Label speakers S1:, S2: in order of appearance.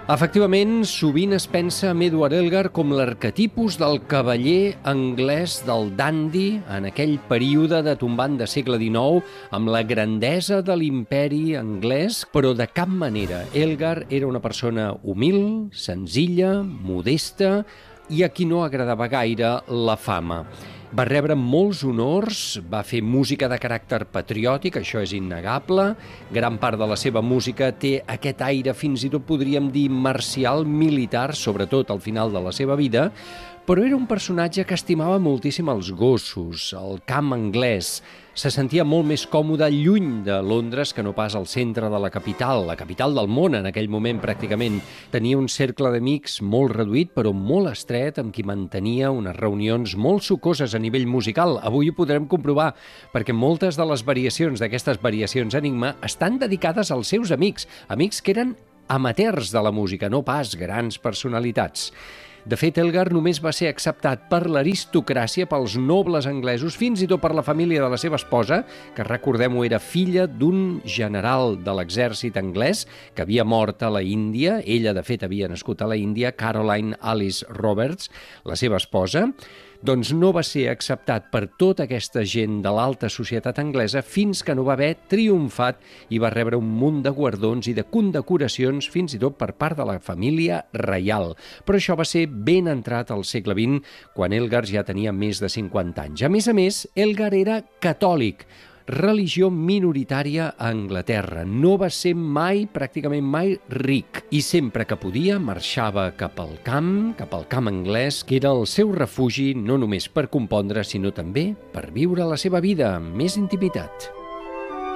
S1: Efectivament, sovint es pensa en Edward Elgar com l'arquetipus del cavaller anglès del dandy en aquell període de tombant de segle XIX amb la grandesa de l'imperi anglès, però de cap manera. Elgar era una persona humil, senzilla, modesta i a qui no agradava gaire la fama. Va rebre molts honors, va fer música de caràcter patriòtic, això és innegable. Gran part de la seva música té aquest aire, fins i tot podríem dir marcial, militar, sobretot al final de la seva vida, però era un personatge que estimava moltíssim els gossos, el camp anglès. Se sentia molt més còmode lluny de Londres que no pas al centre de la capital del món en aquell moment pràcticament. Tenia un cercle d'amics molt reduït però molt estret amb qui mantenia unes reunions molt sucoses a nivell musical. Avui ho podrem comprovar perquè moltes de les variacions d'aquestes variacions enigma estan dedicades als seus amics que eren amateurs de la música, no pas grans personalitats. De fet, Elgar només va ser acceptat per l'aristocràcia, pels nobles anglesos, fins i tot per la família de la seva esposa, que recordem-ho era filla d'un general de l'exèrcit anglès que havia mort a la Índia. Ella, de fet, havia nascut a la Índia, Caroline Alice Roberts, la seva esposa. Doncs no va ser acceptat per tota aquesta gent de l'alta societat anglesa fins que no va haver triomfat i va rebre un munt de guardons i de condecoracions fins i tot per part de la família reial. Però això va ser ben entrat al segle XX, quan Elgar ja tenia més de 50 anys. A més, Elgar era catòlic, religió minoritària a Anglaterra. No va ser pràcticament mai ric, i sempre que podia marxava cap al camp anglès, que era el seu refugi no només per compondre, sinó també per viure la seva vida amb més intimitat.